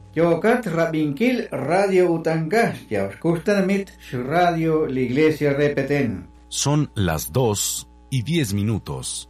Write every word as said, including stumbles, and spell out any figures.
Yokat Rabinkil Radio Utangash, Yauskustanamit, Radio La Iglesia Repeten. Son las dos y diez minutos.